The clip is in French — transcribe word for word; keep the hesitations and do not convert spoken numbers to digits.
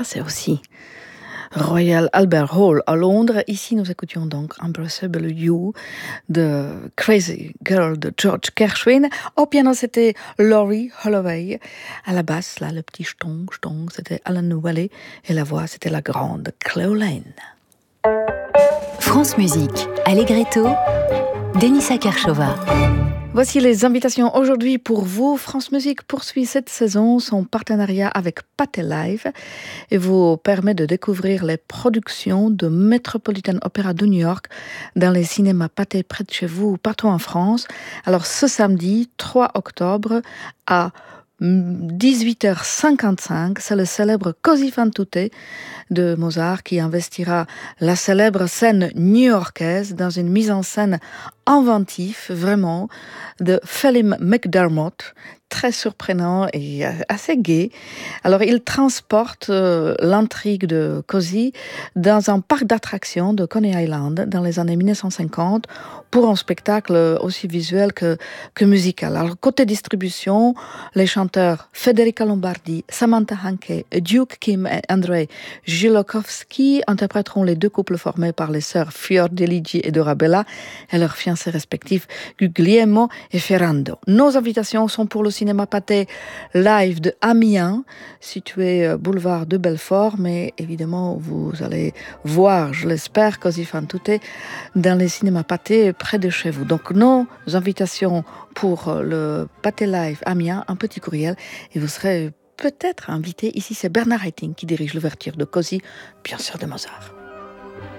ça c'est aussi Royal Albert Hall à Londres. Ici, nous écoutions donc Unbreakable You de Crazy Girl de George Gershwin. Au piano, c'était Laurie Holloway. À la basse, là, le petit stong, stong, c'était Alan Whaley. Et la voix, c'était la grande Cleo Lane. France Musique, Allegretto, Denisa Kershova. Voici les invitations aujourd'hui pour vous. France Musique poursuit cette saison son partenariat avec Pathé Live et vous permet de découvrir les productions de Metropolitan Opera de New York dans les cinémas Pathé près de chez vous ou partout en France. Alors ce samedi trois octobre à dix-huit heures cinquante-cinq, c'est le célèbre Così fan tutte de Mozart qui investira la célèbre scène new-yorkaise dans une mise en scène inventive, vraiment, de Phelim McDermott, très surprenant et assez gai. Alors, il transporte euh, l'intrigue de Così dans un parc d'attractions de Coney Island dans les années dix-neuf cent cinquante pour un spectacle aussi visuel que, que musical. Alors, côté distribution, les chanteurs Federica Lombardi, Samantha Hanke, Duke Kim et Andrei Jilokowski interpréteront les deux couples formés par les sœurs Fiordiligi et Dorabella et leurs fiancés respectifs Guglielmo et Ferrando. Nos invitations sont pour le cinéma Pathé Live de Amiens, situé boulevard de Belfort, mais évidemment vous allez voir, je l'espère, Così fan tutte dans les cinémas Pathé près de chez vous. Donc nos invitations pour le Pathé Live Amiens, un petit courriel et vous serez peut-être invité. Ici c'est Bernard Haitink qui dirige l'ouverture de Così, bien sûr de Mozart.